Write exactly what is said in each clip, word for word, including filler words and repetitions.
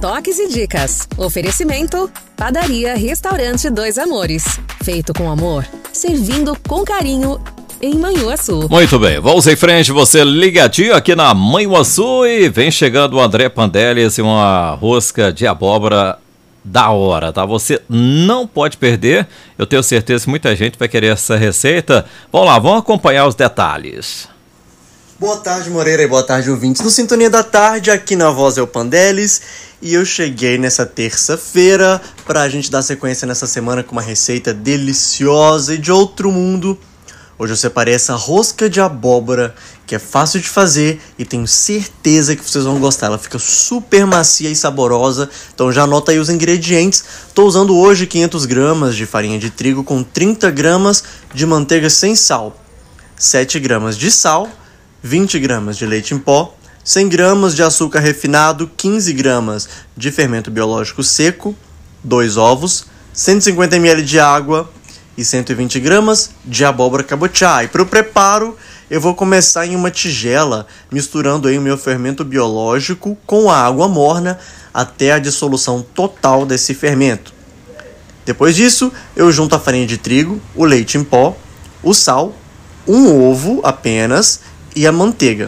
Toques e dicas. Oferecimento: Padaria Restaurante Dois Amores. Feito com amor, servindo com carinho em Manhuaçu. Muito bem, vamos em frente, você ligadinho aqui na Manhuaçu e vem chegando o André Pandeles e uma rosca de abóbora da hora, tá? Você não pode perder, eu tenho certeza que muita gente vai querer essa receita. Vamos lá, vamos acompanhar os detalhes. Boa tarde, Moreira, e boa tarde, ouvintes do Sintonia da Tarde, aqui na Voz é o Pandeles, e eu cheguei nessa terça-feira pra gente dar sequência nessa semana com uma receita deliciosa e de outro mundo. Hoje eu separei essa rosca de abóbora, que é fácil de fazer e tenho certeza que vocês vão gostar. Ela fica super macia e saborosa, então já anota aí os ingredientes. Estou usando hoje quinhentas gramas de farinha de trigo com trinta gramas de manteiga sem sal, sete gramas de sal, vinte gramas de leite em pó, cem gramas de açúcar refinado, quinze gramas de fermento biológico seco, dois ovos, cento e cinquenta mililitros de água e cento e vinte gramas de abóbora cabotiá. E para o preparo, eu vou começar em uma tigela, misturando aí o meu fermento biológico com a água morna até a dissolução total desse fermento. Depois disso, eu junto a farinha de trigo, o leite em pó, o sal, um ovo apenas e a manteiga.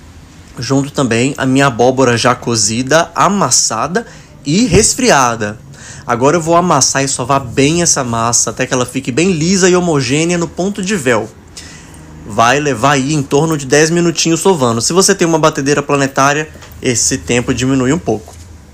Junto também a minha abóbora já cozida, amassada e resfriada. Agora eu vou amassar e sovar bem essa massa até que ela fique bem lisa e homogênea no ponto de véu. Vai levar aí em torno de dez minutinhos sovando. Se você tem uma batedeira planetária, esse tempo diminui um pouco.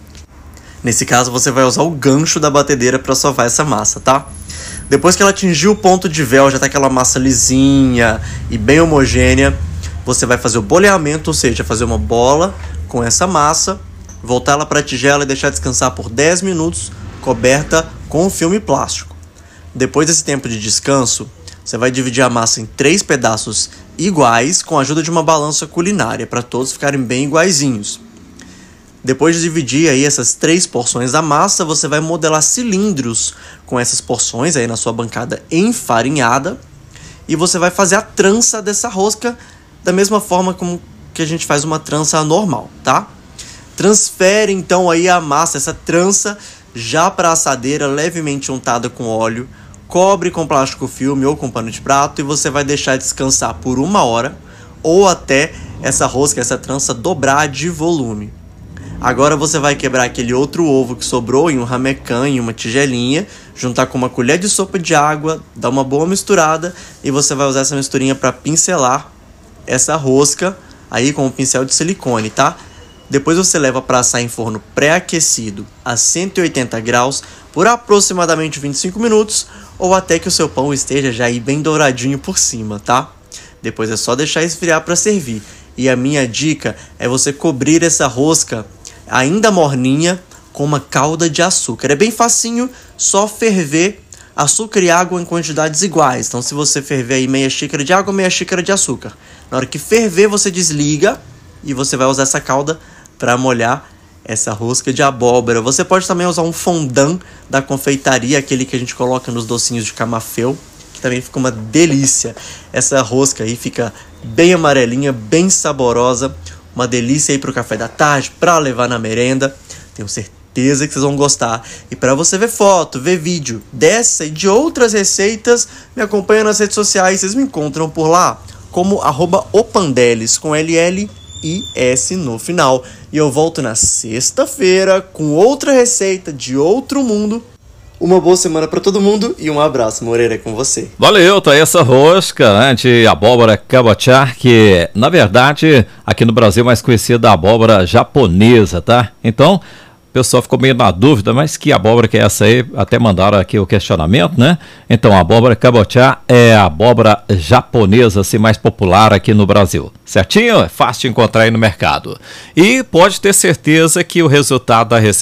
Nesse caso você vai usar o gancho da batedeira para sovar essa massa, tá? Depois que ela atingir o ponto de véu, já tá aquela massa lisinha e bem homogênea, você vai fazer o boleamento, ou seja, fazer uma bola com essa massa, voltar ela para a tigela e deixar descansar por dez minutos, coberta com filme plástico. Depois desse tempo de descanso, você vai dividir a massa em três pedaços iguais com a ajuda de uma balança culinária, para todos ficarem bem iguaizinhos. Depois de dividir aí essas três porções da massa, você vai modelar cilindros com essas porções aí na sua bancada enfarinhada e você vai fazer a trança dessa rosca da mesma forma como que a gente faz uma trança normal, tá? Transfere então aí a massa, essa trança, já para a assadeira levemente untada com óleo, cobre com plástico filme ou com pano de prato e você vai deixar descansar por uma hora ou até essa rosca, essa trança dobrar de volume. Agora você vai quebrar aquele outro ovo que sobrou em um ramecã, em uma tigelinha, juntar com uma colher de sopa de água, dar uma boa misturada e você vai usar essa misturinha para pincelar essa rosca aí com um pincel de silicone, tá? Depois você leva para assar em forno pré-aquecido a cento e oitenta graus por aproximadamente vinte e cinco minutos ou até que o seu pão esteja já aí bem douradinho por cima, tá? Depois é só deixar esfriar para servir. E a minha dica é você cobrir essa rosca ainda morninha com uma calda de açúcar. É bem facinho, só ferver açúcar e água em quantidades iguais. Então se você ferver aí meia xícara de água, meia xícara de açúcar. Na hora que ferver você desliga e você vai usar essa calda para molhar essa rosca de abóbora. Você pode também usar um fondant da confeitaria, aquele que a gente coloca nos docinhos de camafeu, que também fica uma delícia. Essa rosca aí fica bem amarelinha, bem saborosa, uma delícia aí para o café da tarde, para levar na merenda. Tenho certeza que vocês vão gostar. E para você ver foto, ver vídeo dessa e de outras receitas, me acompanha nas redes sociais, vocês me encontram por lá como arroba opandeles com L L I S no final. E eu volto na sexta-feira com outra receita de outro mundo. Uma boa semana para todo mundo e um abraço, Moreira, é com você. Valeu, tá aí essa rosca, né, de abóbora cabotiá, que na verdade aqui no Brasil é mais conhecida da abóbora japonesa, tá? Então, o pessoal ficou meio na dúvida, mas que abóbora que é essa aí? Até mandaram aqui o questionamento, né? Então, a abóbora cabotiá é a abóbora japonesa, assim, mais popular aqui no Brasil. Certinho? É fácil de encontrar aí no mercado. E pode ter certeza que o resultado da receita